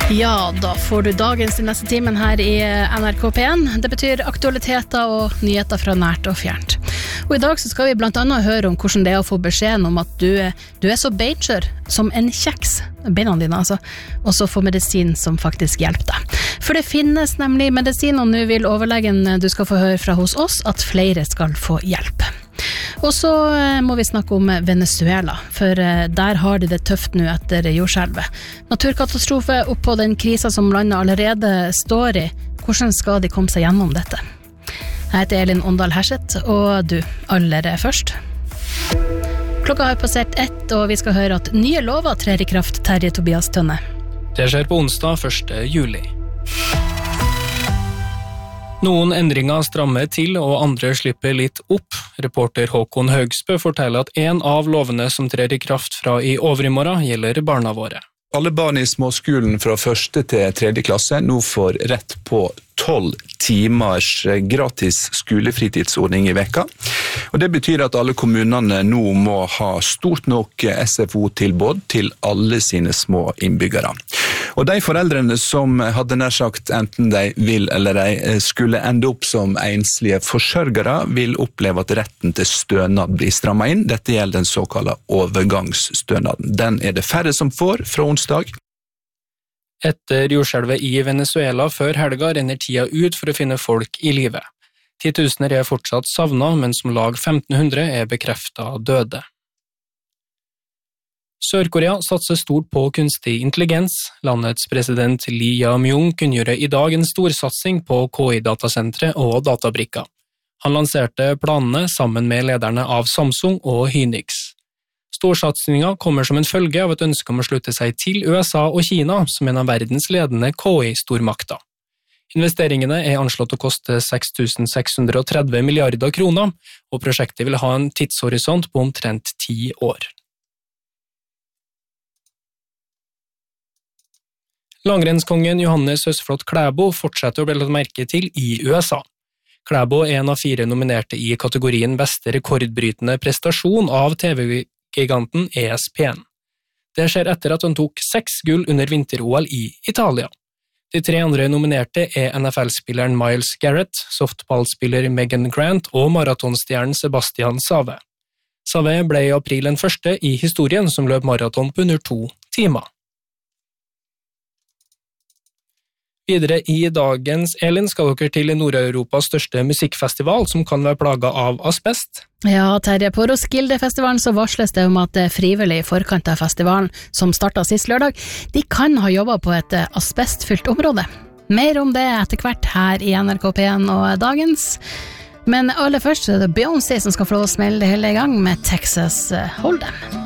Ja, da får du dagens til neste timen her i NRK P1. Det betyr aktualiteter og nyheter fra nært og fjernt. Og i dag så skal vi blant annet høre om hvordan det er å få beskjeden om at du er så beitskjør som en kjeks, beina dine altså, og så få medisin som faktisk hjelper deg. For det finnes nemlig medisin, og nå vil overlegen du skal få høre fra hos oss at flere skal få hjelp. Og så må vi snakke om Venezuela, for der har de det tøft nå etter jordskjelvet. Naturkatastrofe oppå den krisen som landet allerede står i. Hvordan skal de komme seg gjennom dette? Jeg heter Elin Åndal Herseth, og du, aller først. Klokka har passert 1, og vi skal høre at nye lover trer i kraft, Terje Tobias Tønne. Det skjer på onsdag 1. juli. Noen endringer strammer til, og andre slipper litt opp. Reporter Håkon Høgsbø forteller at en av lovene som trer i kraft fra i overmorgen gjelder barna våre. Alle barn i småskolen fra 1. til 3. klasse nå får rett på 12 timers gratis skolefritidsordning i veka. Og det betyr at alle kommunene nå må ha stort nok SFO-tilbud til alle sine små innbyggere. Og de foreldrene som hadde nær sagt enten de vil eller de skulle ende opp som enslige forsørgere, vil oppleve at retten til stønad blir strammet inn. Dette gjelder den såkalte overgangsstønaden. Den er det færre som får fra onsdag. Etter jordskjelvet i Venezuela før helga renner tida ut for å finne folk i livet. 10 000 er fortsatt savnet, mens om lag 1500 er bekreftet døde. Sør-Korea satser stort på kunstig intelligens. Landets president Lee Ja-myung kunngjorde i dag en storsatsing på KI-datasentre og databrikker. Han lanserte planene sammen med lederne av Samsung og Hynix. Storsatsingen kommer som en følge av et ønske om å slutte seg til USA og Kina som en av verdens ledende KI-stormakter. Investeringene er anslått å koste 6.630 milliarder kroner, og prosjektet vil ha en tidshorisont på omtrent 10 år. Langrennskongen Johannes Høsflot Klæbo fortsetter å bli lagt merke til i USA. Klæbo er en av 4 nominerte i kategorien beste rekordbrytende prestasjon av TV-giganten ESPN. Det skjer etter at han tok 6 gull under vinter-OL i Italia. De 3 andre nominerte er NFL-spilleren Myles Garrett, softballspiller Megan Grant og maratonstjernen Sebastian Save. Save ble i april den første i historien som løp maraton på under 2 timer. Videre i dagens Elin skal dere til Nord-Europas største musikkfestival som kan være plaget av asbest. Ja, Terje, på Roskilde-festivalen så varsles det om at frivillig i forkant av festivalen, som startet sist lørdag, de kan ha jobbet på et asbestfylt område. Mer om det etter hvert her i NRK P1 og dagens. Men aller først er det Beyoncé som skal få lov å smelle det hele i gang med Texas Hold'em.